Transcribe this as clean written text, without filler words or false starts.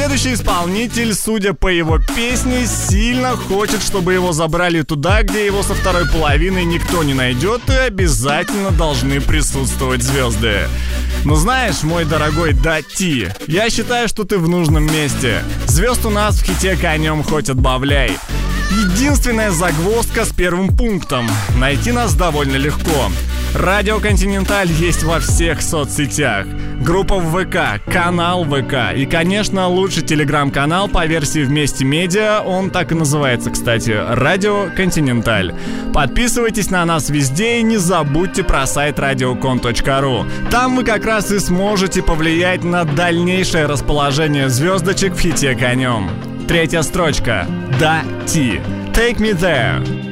Следующий исполнитель, судя по его песне, сильно хочет, чтобы его забрали туда, где его со второй половиной никто не найдет, и обязательно должны присутствовать звезды. Ну знаешь, мой дорогой Дати, я считаю, что ты в нужном месте. Звезд у нас в хите «Конем» хоть отбавляй. Единственная загвоздка с первым пунктом. Найти нас довольно легко. Радио Континенталь есть во всех соцсетях. Группа в ВК, канал ВК и, конечно, лучший телеграм-канал по версии «Вместе Медиа». Он так и называется, кстати, Радио Континенталь. Подписывайтесь на нас везде и не забудьте про сайт radiocon.ru. Там вы как раз и сможете повлиять на дальнейшее расположение звездочек в хите «Конем». Третья строчка. Дати. Take me there.